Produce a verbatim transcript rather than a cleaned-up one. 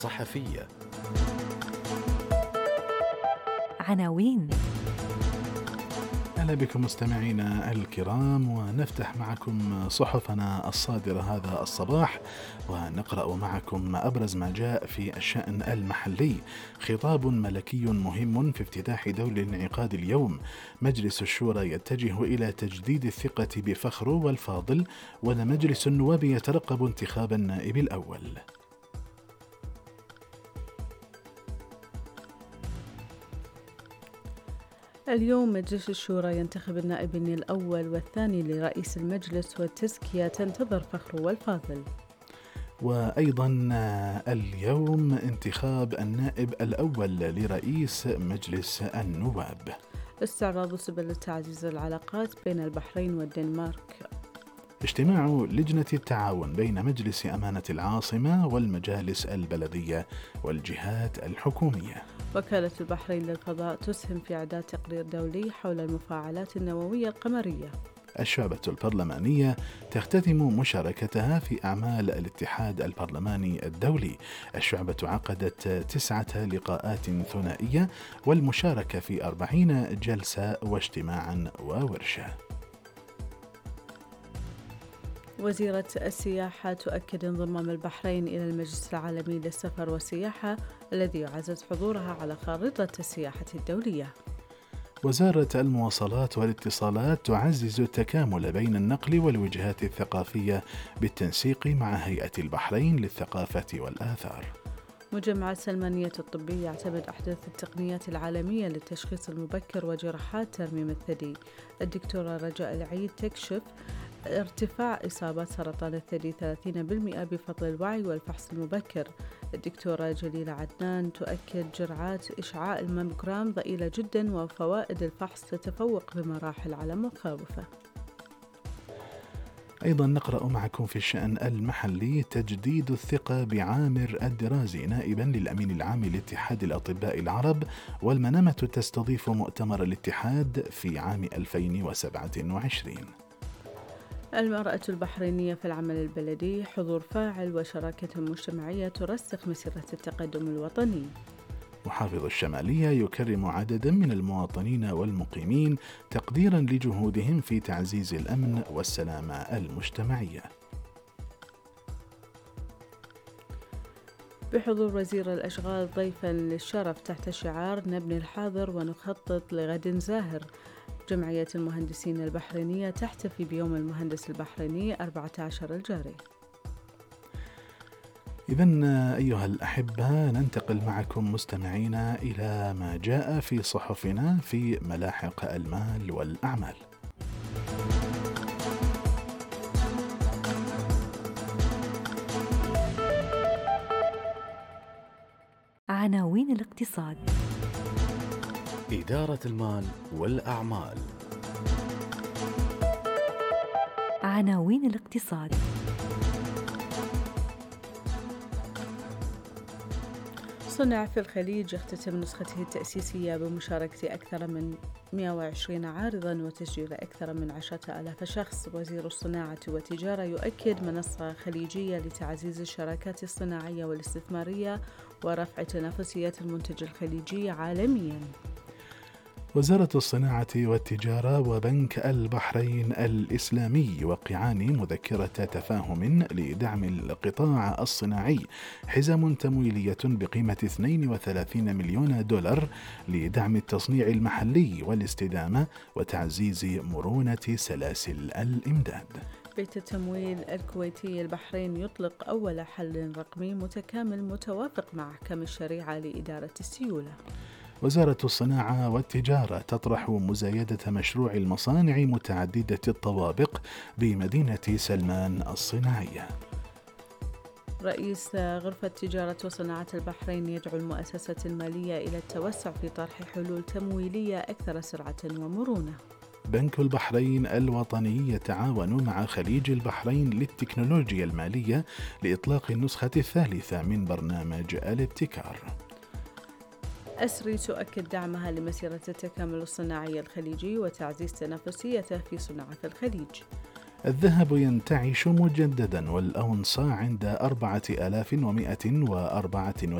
صحفية. عناوين. أهلا بكم مستمعينا الكرام، ونفتح معكم صحفنا الصادرة هذا الصباح ونقرأ معكم أبرز ما جاء في الشأن المحلي. خطاب ملكي مهم في افتتاح دور الانعقاد اليوم. مجلس الشورى يتجه إلى تجديد الثقة بفخر والفاضل، ومجلس النواب يترقب انتخاب النائب الأول. اليوم مجلس الشورى ينتخب النائبين الأول والثاني لرئيس المجلس، والتزكية تنتظر فخر والفاضل. وأيضا اليوم انتخاب النائب الأول لرئيس مجلس النواب. استعراض سبل تعزيز العلاقات بين البحرين والدنمارك. اجتماع لجنة التعاون بين مجلس أمانة العاصمة والمجالس البلدية والجهات الحكومية. وكالة البحرين للفضاء تسهم في إعداد تقرير دولي حول المفاعلات النووية القمرية. الشعبة البرلمانية تختتم مشاركتها في أعمال الاتحاد البرلماني الدولي. الشعبة عقدت تسعة لقاءات ثنائية والمشاركة في أربعين جلسة واجتماعا وورشة. وزيرة السياحة تؤكد انضمام البحرين إلى المجلس العالمي للسفر والسياحة الذي يعزز حضورها على خارطة السياحة الدولية. وزارة المواصلات والاتصالات تعزز التكامل بين النقل والوجهات الثقافية بالتنسيق مع هيئة البحرين للثقافة والآثار. مجمع السلمانية الطبي يعتمد أحدث التقنيات العالمية للتشخيص المبكر وجراحات ترميم الثدي. الدكتورة رجاء العيد تكشف ارتفاع إصابات سرطان الثدي ثلاثين بالمئة بفضل الوعي والفحص المبكر. الدكتورة جليلة عدنان تؤكد جرعات إشعاع الماموغرام ضئيلة جدا، وفوائد الفحص تتفوق بمراحل على مخاوفه. أيضا نقرأ معكم في الشأن المحلي تجديد الثقة بعامر الدرازي نائبا للأمين العام لاتحاد الأطباء العرب، والمنامة تستضيف مؤتمر الاتحاد في عام ألفين وسبعة وعشرين. المرأة البحرينية في العمل البلدي حضور فاعل وشراكة مجتمعية ترسخ مسيرة التقدم الوطني. محافظ الشمالية يكرم عددا من المواطنين والمقيمين تقديرا لجهودهم في تعزيز الأمن والسلامة المجتمعية. بحضور وزير الأشغال ضيفا للشرف تحت شعار نبني الحاضر ونخطط لغد زاهر. جمعية المهندسين البحرينية تحتفي بيوم المهندس البحريني أربعة عشر الجاري. إذن أيها الأحبة، ننتقل معكم مستمعينا إلى ما جاء في صحفنا في ملاحق المال والأعمال. عناوين الاقتصاد. إدارة المال والأعمال. عناوين الاقتصاد. صنع في الخليج يختتم نسخته التأسيسية بمشاركة أكثر من مئة وعشرين عارضاً وتسجيل أكثر من عشرة آلاف شخص. وزير الصناعة والتجارة يؤكد منصة خليجية لتعزيز الشراكات الصناعية والاستثمارية ورفع تنافسية المنتج الخليجي عالمياً. وزارة الصناعة والتجارة وبنك البحرين الإسلامي يوقعان مذكرة تفاهم لدعم القطاع الصناعي، حزم تمويلية بقيمة اثنين وثلاثين مليون دولار لدعم التصنيع المحلي والاستدامة وتعزيز مرونة سلاسل الإمداد. بيت التمويل الكويتي البحرين يطلق أول حل رقمي متكامل متوافق مع أحكام الشريعة لإدارة السيولة. وزارة الصناعة والتجارة تطرح مزايدة مشروع المصانع متعددة الطوابق بمدينة سلمان الصناعية. رئيس غرفة تجارة وصناعة البحرين يدعو المؤسسات المالية إلى التوسع في طرح حلول تمويلية أكثر سرعة ومرونة. بنك البحرين الوطني يتعاون مع خليج البحرين للتكنولوجيا المالية لإطلاق النسخة الثالثة من برنامج الابتكار. أسري تؤكد دعمها لمسيرة التكامل الصناعي الخليجي وتعزيز تنافسيته في صناعة الخليج. الذهب ينتعش مجددا والأونصة عند أربعة آلاف ومائة وأربعة